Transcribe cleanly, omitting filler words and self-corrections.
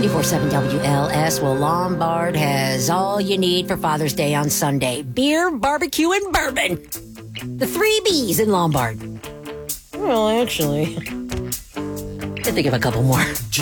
94.7 WLS. Well, Lombard has all you need for Father's Day on Sunday. Beer, barbecue, and bourbon. The 3 B's in Lombard. Well, actually, I think of a couple more.